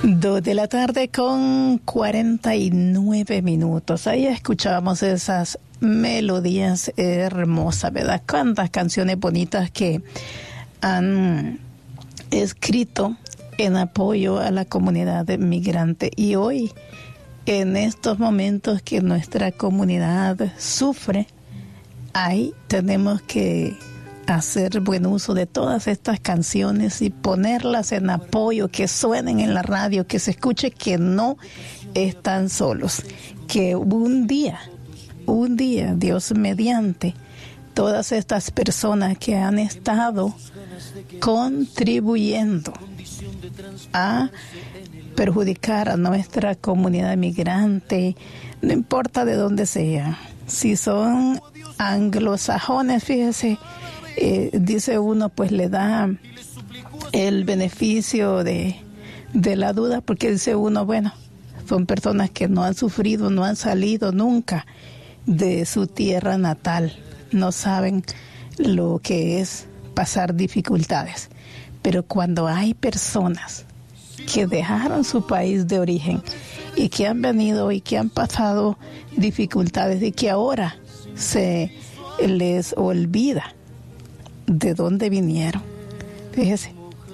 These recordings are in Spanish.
2 de la tarde con 49 minutos. Ahí escuchábamos esas melodías hermosas, ¿verdad? Cuántas canciones bonitas que han escrito en apoyo a la comunidad migrante. Y hoy, en estos momentos que nuestra comunidad sufre, ahí tenemos que hacer buen uso de todas estas canciones y ponerlas en apoyo, que suenen en la radio, que se escuche que no están solos, que un día, Dios mediante, todas estas personas que han estado contribuyendo a perjudicar a nuestra comunidad migrante, no importa de dónde sea, si son anglosajones, fíjese, dice uno, pues le da el beneficio de la duda, porque dice uno, bueno, son personas que no han sufrido, no han salido nunca de su tierra natal, no saben lo que es pasar dificultades. Pero cuando hay personas que dejaron su país de origen y que han venido y que han pasado dificultades y que ahora se les olvida de dónde vinieron. Fíjese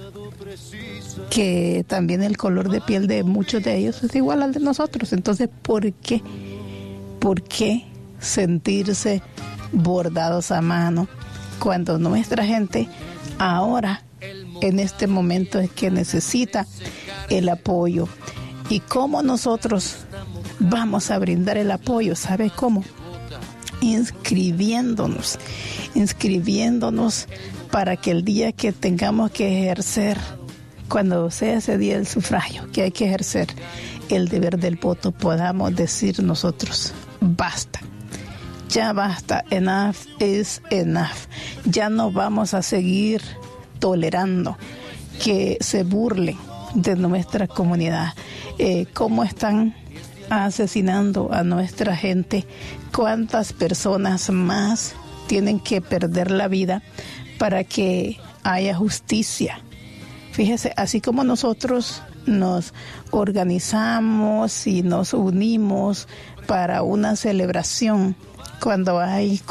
que también el color de piel de muchos de ellos es igual al de nosotros. Entonces, ¿por qué sentirse bordados a mano cuando nuestra gente ahora, en este momento, es que necesita el apoyo? ¿Y cómo nosotros vamos a brindar el apoyo? ¿Sabe cómo? Inscribiéndonos para que el día que tengamos que ejercer, cuando sea ese día del sufragio, que hay que ejercer el deber del voto, podamos decir nosotros, basta, ya basta, enough is enough, ya no vamos a seguir tolerando que se burlen de nuestra comunidad, cómo están asesinando a nuestra gente, cuántas personas más tienen que perder la vida para que haya justicia. Fíjese, así como nosotros nos organizamos y nos unimos para una celebración cuando hay